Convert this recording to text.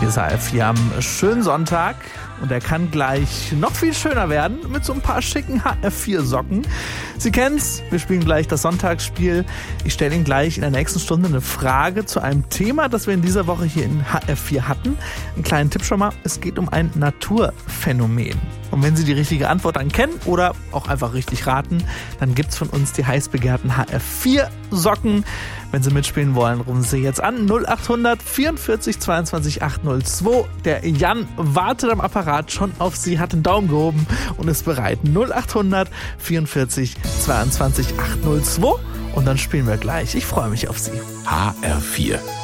Hier ist HR4 am schönen Sonntag und er kann gleich noch viel schöner werden mit so ein paar schicken HR4-Socken. Sie kennen's, wir spielen gleich das Sonntagsspiel. Ich stelle Ihnen gleich in der nächsten Stunde eine Frage zu einem Thema, das wir in dieser Woche hier in HR4 hatten. Einen kleinen Tipp schon mal, es geht um ein Naturphänomen. Und wenn Sie die richtige Antwort dann kennen oder auch einfach richtig raten, dann gibt's von uns die heiß begehrten HR4-Socken. Wenn Sie mitspielen wollen, rufen Sie jetzt an 0800 44 22 802. Der Jan wartet am Apparat schon auf Sie, hat den Daumen gehoben und ist bereit. 0800 44 22 802 und dann spielen wir gleich. Ich freue mich auf Sie. HR4